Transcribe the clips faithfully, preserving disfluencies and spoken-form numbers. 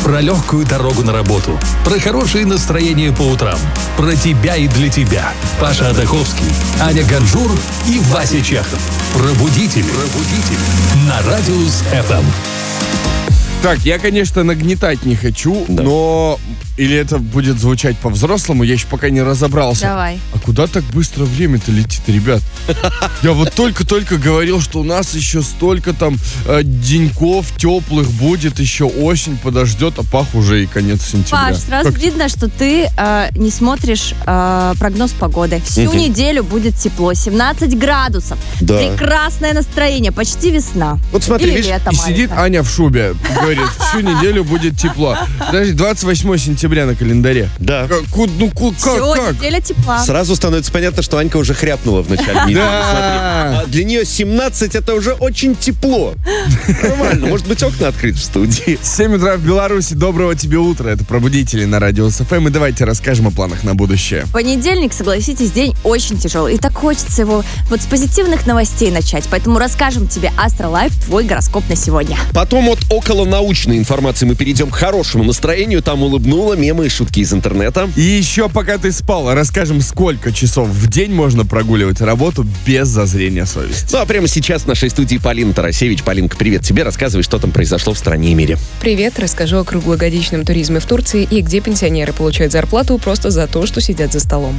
Про легкую дорогу на работу, про хорошее настроение по утрам, про тебя и для тебя. Паша Адаховский, Аня Ганжур и Вася Чехов. Пробудители. Пробудители. На Радиус эф эм. Так, я, конечно, нагнетать не хочу, да. но... Или это будет звучать по-взрослому, я еще пока не разобрался. Давай. А куда так быстро время-то летит, ребят? Я вот только-только говорил, что у нас еще столько там э, деньков теплых будет, еще осень подождет, а пах уже и конец сентября. Паш, сразу как... видно, что ты э, не смотришь э, прогноз погоды. Всю угу. неделю будет тепло, семнадцать градусов. Да. Прекрасное настроение, почти весна. Вот смотри, Или видишь, лето, и сидит Аня в шубе, говорит, всю неделю будет тепло. Подожди, двадцать восьмое сентября на календаре. Да. Как, ну, как, Все, как? неделя тепла. Сразу становится понятно, что Анька уже хряпнула в начале недели. Да. Для нее семнадцать это уже очень тепло. Нормально. Может быть, окна открыть в студии. семь утра в Беларуси. Доброго тебе утра. Это пробудители на Радиус эф эм. И давайте расскажем о планах на будущее. Понедельник, согласитесь, день очень тяжелый. И так хочется его вот с позитивных новостей начать. Поэтому расскажем тебе Астролайф, твой гороскоп на сегодня. Потом от околонаучной информации мы перейдем к хорошему настроению. Там улыбнула мемы и шутки из интернета. И еще пока ты спал, расскажем, сколько часов в день можно прогуливать работу без зазрения совести. Ну а прямо сейчас в нашей студии Полина Тарасевич. Полинка, привет тебе. Рассказывай, что там произошло в стране и мире. Привет. Расскажу о круглогодичном туризме в Турции и где пенсионеры получают зарплату просто за то, что сидят за столом.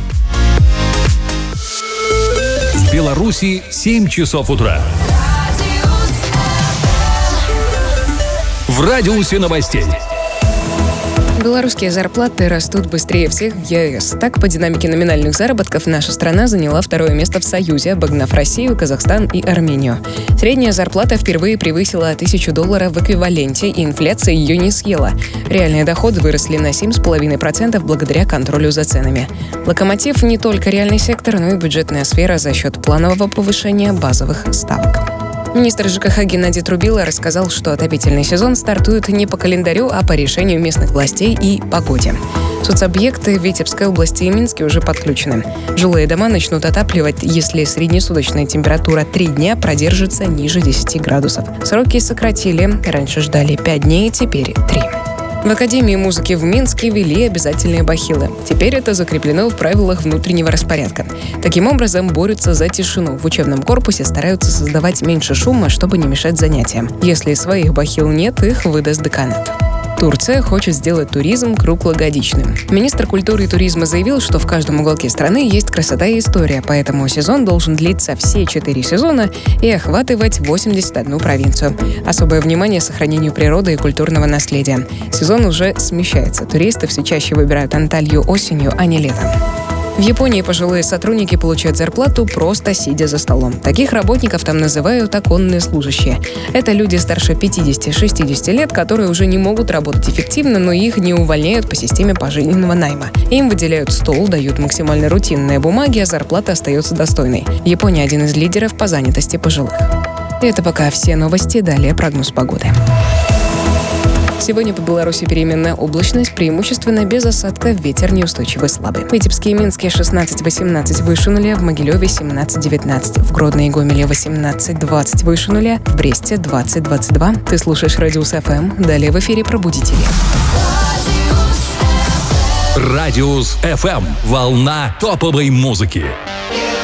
В Беларуси семь часов утра. В радиусе новостей. Белорусские зарплаты растут быстрее всех в е эс. Так, по динамике номинальных заработков наша страна заняла второе место в Союзе, обогнав Россию, Казахстан и Армению. Средняя зарплата впервые превысила тысячу долларов в эквиваленте, и инфляция ее не съела. Реальные доходы выросли на семь целых пять десятых процента благодаря контролю за ценами. Локомотив не только реальный сектор, но и бюджетная сфера за счет планового повышения базовых ставок. Министр ЖКХ Геннадий Трубило рассказал, что отопительный сезон стартует не по календарю, а по решению местных властей и погоде. Соцобъекты в Витебской области и Минске уже подключены. Жилые дома начнут отапливать, если среднесуточная температура три дня продержится ниже десяти градусов. Сроки сократили. Раньше ждали пять дней, теперь три. В Академии музыки в Минске ввели обязательные бахилы. Теперь это закреплено в правилах внутреннего распорядка. Таким образом, борются за тишину. В учебном корпусе стараются создавать меньше шума, чтобы не мешать занятиям. Если своих бахил нет, их выдаст деканат. Турция хочет сделать туризм круглогодичным. Министр культуры и туризма заявил, что в каждом уголке страны есть красота и история, поэтому сезон должен длиться все четыре сезона и охватывать восемьдесят одну провинцию. Особое внимание сохранению природы и культурного наследия. Сезон уже смещается. Туристы все чаще выбирают Анталью осенью, а не летом. В Японии пожилые сотрудники получают зарплату, просто сидя за столом. Таких работников там называют оконные служащие. Это люди старше пятидесяти-шестидесяти лет, которые уже не могут работать эффективно, но их не увольняют по системе пожизненного найма. Им выделяют стол, дают максимально рутинные бумаги, а зарплата остается достойной. Япония один из лидеров по занятости пожилых. И это пока все новости. Далее прогноз погоды. Сегодня по Беларуси переменная облачность, преимущественно без осадков, ветер неустойчивый слабый. В Витебске и Минске шестнадцать-восемнадцать выше нуля, в Могилеве семнадцать-девятнадцать, в Гродно и Гомеле восемнадцать-двадцать выше нуля, в Бресте двадцать-двадцать два. Ты слушаешь Радиус эф эм, далее в эфире «Пробудители». Радиус эф эм. Волна топовой музыки.